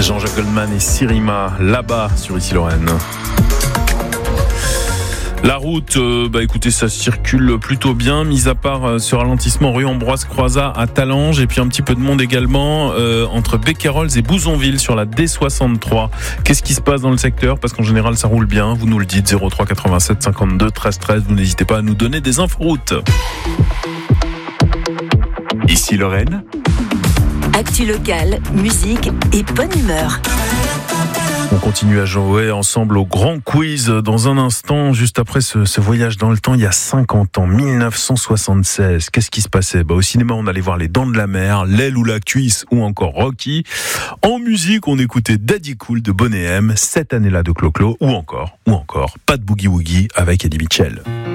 Jean-Jacques Goldman et Sirima, là-bas sur Ici Lorraine. La route, écoutez, ça circule plutôt bien, mis à part ce ralentissement rue Ambroise-Croizat à Talange, et puis un petit peu de monde également entre Becquerolles et Bouzonville sur la D63. Qu'est-ce qui se passe dans le secteur? Parce qu'en général, ça roule bien. Vous nous le dites, 03 87 52 13 13. Vous n'hésitez pas à nous donner des inforoutes. Ici Lorraine. Actu locale, musique et bonne humeur. On continue à jouer ensemble au grand quiz dans un instant, juste après ce voyage dans le temps, il y a 50 ans, 1976. Qu'est-ce qui se passait? Au cinéma, on allait voir Les Dents de la Mer, L'aile ou la cuisse ou encore Rocky. En musique, on écoutait Daddy Cool de Boney M, cette année-là de Clo-Clo ou encore Pas de Boogie Woogie avec Eddie Mitchell.